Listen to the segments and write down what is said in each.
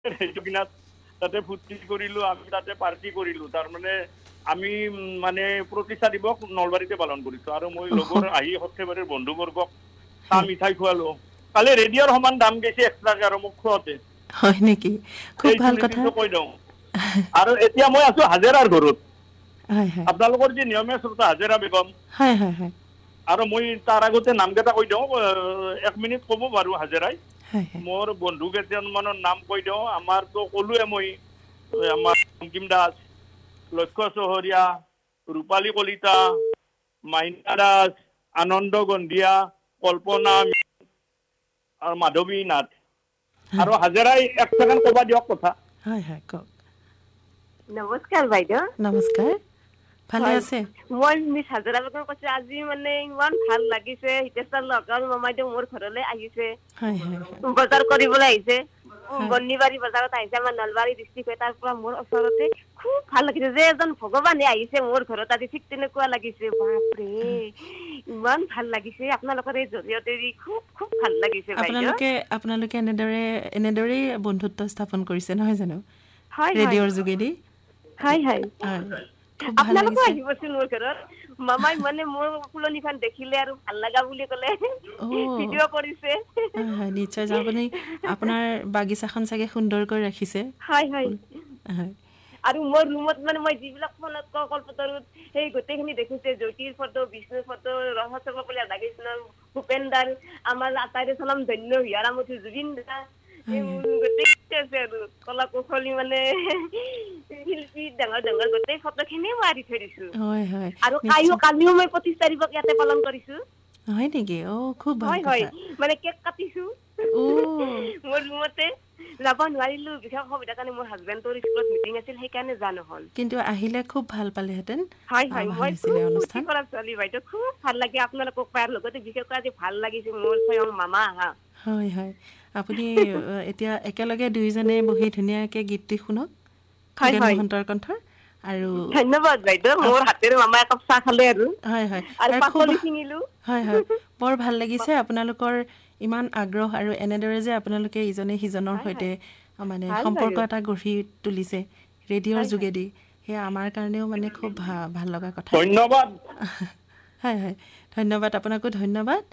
সেইটো কিনাত তাতে ফুৰ্তি কৰিলো, আমি তাতে পাৰ্টি কৰিলো। তাৰমানে আমি মানে প্ৰতিষ্ঠা দিৱস নলবাৰীতে পালন কৰিছো। আৰু মই লগৰ আহি সৰ্থেবাৰীৰ বন্ধুবৰ্গক চাহ মিঠাই খুৱালো। কালি ৰেডিঅ'ৰ সমান দাম গৈছে এক্সট্ৰাকে আৰু মোক খুৱাওঁতে। হয় নেকি? খুব ভাল কথা। কৈ দিওঁ। আৰু এতিয়া মই আছো হাজেৰাৰ ঘৰত। হয় হয় আপোনালোকৰ যি নিয়মীয়া শ্ৰোতা হাজেৰা বেগম। হয় হয় হয় আৰু মই তাৰ আগতে নামকেইটা কৈ দিওঁ, 1 মিনিট ক'ব পাৰো হাজেৰাই। হয় হয় মোৰ বন্ধু কেইজনমানৰ নাম কৈ দিওঁ। আমাৰতো ক'লোৱে মই, আমাৰ অংকিম দাস, লক্ষ্য চহৰীয়া, ৰূপালী কলিতা, মাইনা দাস, আনন্দ গন্ধিয়া, কল্পনা আৰু মাধৱী নাথ। আৰু হাজেৰাই 1 ছেকেণ্ড ক'বা দিয়ক কথা। হয় হয় কওক। নমস্কাৰ বাইদেউ। নমস্কাৰ। ভালে হয়, আছে? মই মিছ হাজেৰা বেগম কৈছো। আজি মানে ইমান ভাল লাগিছে, হিতেশ্বৰ লহকৰ মামাইদেউ মোৰ ঘৰলৈ আহিছে। হয় হয় হয় বজাৰ কৰিবলৈ আহিছে। হয় বন্নিবাৰী বজাৰত আহিছে, আমাৰ নলবাৰী ডিষ্ট্ৰিক্ট। তাৰ পৰা মোৰ ওচৰতে খুব ভাল লাগিছে, যে এজন ভগৱানে আহিছে মোৰ ঘৰত আজি, ঠিক তেনেকুৱা লাগিছে। বাপৰে ইমান ভাল লাগিছে, আপোনালোকৰ এই জৰিয়তে খুব খুব ভাল লাগিছে বাইদেউ। আপোনালোকে এনেদৰেই বন্ধুত্ব স্থাপন কৰিছে নহয় জানো? হয় হয় ৰেডিঅ'ৰ যোগেদি। হয় হয় খুব ভাল আপোনালোকো লাগিছে। আহিবচোন মোৰ ঘৰত। মামাই মানে মোৰ ফুলনিখন দেখিলে আৰু ভাল লগা বুলি ক'লে, অ' ভিডিঅ' কৰিছে। হয় হয় নিশ্চয় যাম। আপুনি আপোনাৰ বাগিচাখন চাগে সুন্দৰকৈ ৰাখিছে। হয় হয়। ফুল হয় আৰু মোৰ ৰুমত মানে মই যিবিলাক ফোনত কওঁ কল্পতৰুত, সেই গোটেইখিনি দেখিছে। জ্যোতিৰ ফটো, বিষ্ণুৰ ফটো, ৰহস্য কলিতা, ভূপেন দাৰ, আমাৰ আটাইৰে চলাম ধন্য হিয়াৰামঠি জুবিন দা, হয় গোটেই আছে আৰু কলা কুশলী মানে শিল্পী ডাঙৰ ডাঙৰ গোটেই ফটো খিনিয়ে মই আঁৰি থৈ দিছো। হয় হয় আৰু নিশ্চয়। কালিও মই 25 তাৰিখক ইয়াতে পালন কৰিছো। হয় নেকি? খুব ভাল হয় হয়, কথা। মানে কেক কাটিছো অ' মোৰ ৰুমতে। যাব নোৱাৰিলো, বিশেষ অসুবিধাৰ কাৰণে। মোৰ হাজবেণ্ডৰ স্কুলত মিটিং আছিল, সেইকাৰণে যোৱা নহল। কিন্তু আহিলে খুব ভাল পালেহেঁতেন। হয় হয়, ভাল মই হৈছিলে খুব ফূৰ্তি অনুষ্ঠান। কৰা ছোৱালী বাইদেউ। খুব ভাল লাগে আপোনালোকক পাৰ লগতে, বিশেষকৈ আজি ভাল লাগিছে মোৰ স্বয়ং মামা আহা। হয় হয়, আপুনি এতিয়া একেলগে দুয়োজনে বহি ধুনীয়াকৈ গীতটি শুনক, হয় খগেন হয়, মহন্তৰ কণ্ঠৰ। আৰু ধন্যবাদ বাইদেউ। মোৰ হাতেৰে মামাই একাপ চাহ খালে আৰু হয় হয় খুব পাচলি ছিঙিলো। হয় হয়, বৰ ভাল লাগিছে আপোনালোকৰ ইমান আগ্ৰহ, আৰু এনেদৰে যে আপোনালোকে ইজনে সিজনৰ হয় সৈতে হয়, মানে ভাল সম্পৰ্ক লাগে। এটা গঢ়ি তুলিছে ৰেডিঅ'ৰ হয় হয়, যোগেদি। সেয়া আমাৰ কাৰণেও মানে খুব ভাল লগা কথা। ধন্যবাদ। হয় হয়, ধন্যবাদ আপোনাকো ধন্যবাদ।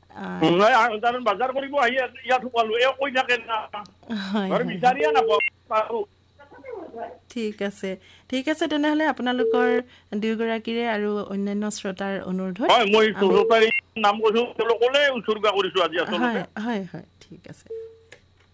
বজাৰ কৰিব আহি ইয়াত সোমালো, কৈ থাকে না হয় ঘৰ হয় হয়, বিচাৰিয়ে নাপাওঁ। ঠিক আছে, ঠিক আছে তেনেহ'লে আপোনালোকৰ দুয়োগৰাকীৰে আৰু অন্যান্য শ্ৰোতাৰ অনুৰোধত হয়, মই আমি নাম কৈছো, তেওঁলোকলে উৎসৰ্গা কৰিছো আজি আচলতে। হয় হয় হয়, ঠিক আছে।